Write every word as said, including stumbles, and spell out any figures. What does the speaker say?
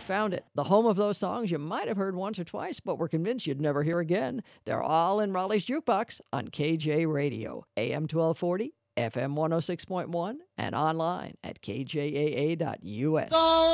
found it. The home of those songs you might have heard once or twice, but were convinced you'd never hear again. They're all in Raleigh's Jukebox on K J Radio, A M twelve forty, F M one oh six point one, and online at K J A A dot U S.